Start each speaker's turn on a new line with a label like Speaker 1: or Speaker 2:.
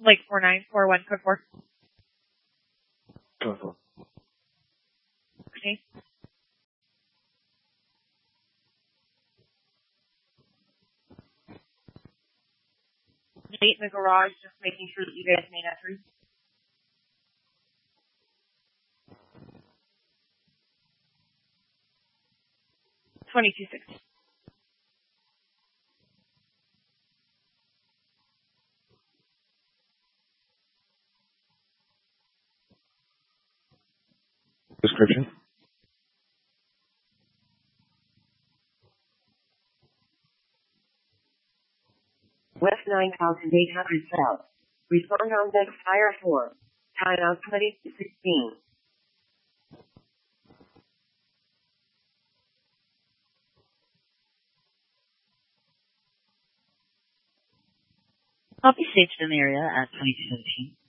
Speaker 1: Like 4941 code 4.
Speaker 2: Code 4.
Speaker 1: Okay. Nate in the garage, just making sure that you guys made entry. 2260.
Speaker 2: Description.
Speaker 3: West 9800 South. Respond on deck fire 4. Timeout 2016.
Speaker 4: Copy staged in the area at 2217.